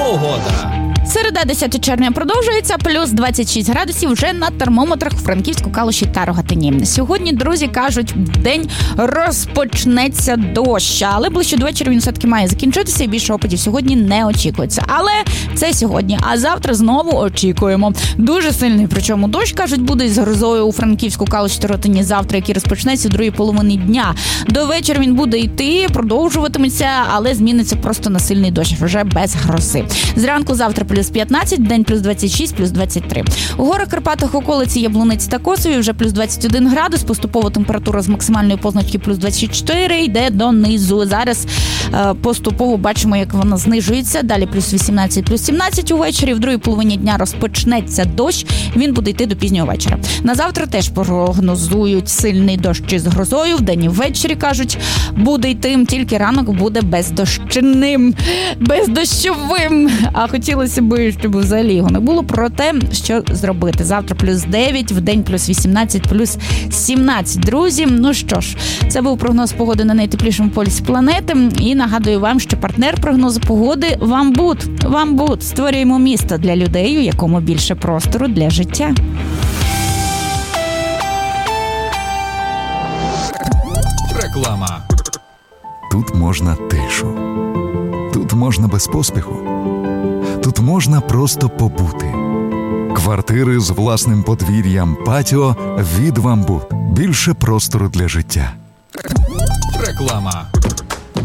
Погода. Середа, 10 червня продовжується, плюс 26 градусів вже на термометрах у Франківську, Калуші та Рогатині. Сьогодні, друзі, кажуть, день розпочнеться дощ, але ближче до вечора він все-таки має закінчитися і більше опадів сьогодні не очікується. Але це сьогодні, а завтра знову очікуємо. Дуже сильний, причому дощ, кажуть, буде із грозою у Франківську, Калуші та Рогатині завтра, який розпочнеться в другій половині дня. До вечора він буде йти, продовжуватиметься, але зміниться просто на сильний дощ, вже без грози. Зранку завтра плюс 15, день плюс 26, плюс 23. У горах Карпатах, околиці Яблуниці та Косові вже плюс 21 градус, поступово температура з максимальної позначки плюс 24 йде донизу. Зараз поступово бачимо, як вона знижується, далі плюс 18, плюс 17 увечері, в другій половині дня розпочнеться дощ, він буде йти до пізнього вечора. На завтра теж прогнозують сильний дощ із грозою, вдень і ввечері, кажуть, буде йти, тільки ранок буде бездощинним, бездощовим, а хотілося б, щоб взагалі його не було. Про те, що зробити. Завтра плюс 9, вдень плюс 18, плюс 17. Друзі, ну що ж, це був прогноз погоди на найтеплішому полюсі планети. І нагадую вам, що партнер прогнозу погоди Вамбуд. Вамбуд. Створюємо місто для людей, у якому більше простору для життя. Реклама. Тут можна тишу. Тут можна без поспіху. Тут можна просто побути. Квартири з власним подвір'ям, патіо від Вамбуд. Більше простору для життя. Реклама.